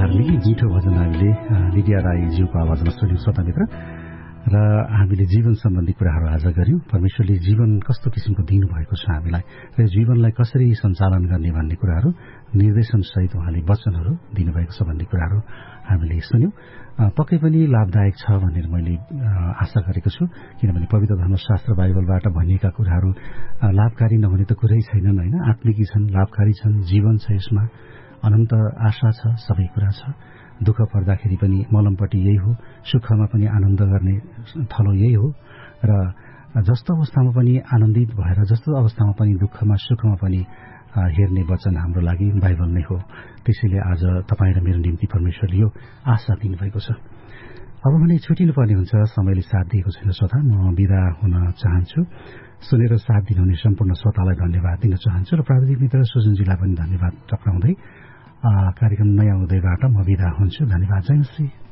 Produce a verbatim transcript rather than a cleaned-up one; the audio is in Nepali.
धार्मिक मिठो भजन हामीले लिडिया राईज्यूको आवाजमा सुन्यौं श्रोतामित्र। र हामीले जीवन सम्बन्धी कुराहरू आज गर्यौं। परमेश्वरले जीवन कस्तो किसिमको दिनुभएको छ हामीलाई र जीवनलाई कसरी सञ्चालन गर्ने भन्ने कुराहरू निर्देशन सहित उहाँले वचनहरू दिनुभएको छ भन्ने कुराहरू हामीले सुन्यौं। पक्कै पनि लाभदायक छ भनेर मैले आशा गरेको छु, किनभने पवित्र धर्मशास्त्र बाइबलबाट भनिएका कुराहरू लाभकारी नहुने त कुरै छैनन् होइन। आत्मिकी छन्, लाभकारी छन्, जीवन छ, यसमा अनन्त आशा छ, सबै कुरा छ। दुःख पर्दाखेरि पनि मलमपट्टि यही हो, सुखमा पनि आनन्द गर्ने थलो यही हो र जस्तो अवस्थामा पनि आनन्दित भएर जस्तो अवस्थामा पनि दुःखमा सुखमा पनि हेर्ने वचन हाम्रो लागि बाइबल नै हो। त्यसैले आज तपाईँ र मेरो निम्ति परमेश्वरले यो आशा दिनुभएको छ। अब भने छुटिनुपर्ने हुन्छ, समयले साथ दिएको छैन श्रोता। म बिदा हुन चाहन्छु। सुनेर साथ दिनुहुने सम्पूर्ण श्रोतालाई धन्यवाद दिन चाहन्छु र प्राविधिक मित्र सुजनजीलाई पनि धन्यवाद टक्राउँदै कार्यक्रम नयाँ उदयबाट म बिदा हुन्छु। धन्यवाद। जय श्री